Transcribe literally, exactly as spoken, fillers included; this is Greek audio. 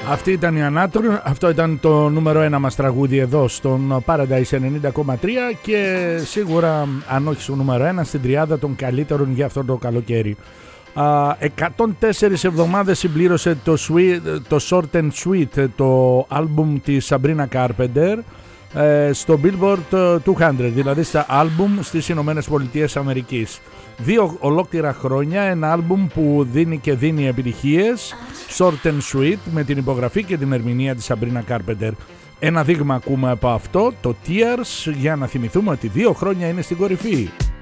Αυτή ήταν η Ανάτολ, αυτό ήταν το νούμερο ένα μας τραγούδι εδώ στον Paradise ενενήντα κόμμα τρία και σίγουρα αν όχι στο νούμερο ένα στην τριάδα των καλύτερων για αυτό το καλοκαίρι. Uh, εκατόν τέσσερις εβδομάδες συμπλήρωσε το, sweet, το Short and Sweet, το άλμπουμ της Sabrina Carpenter uh, στο Billboard διακόσια, δηλαδή στα άλμπουμ στις Ηνωμένες Πολιτείες Αμερικής. Δύο ολόκληρα χρόνια ένα άλμπουμ που δίνει και δίνει επιτυχίες, Short and Sweet, με την υπογραφή και την ερμηνεία της Sabrina Carpenter. Ένα δείγμα ακούμε από αυτό, το Tears, για να θυμηθούμε ότι δύο χρόνια είναι στην κορυφή.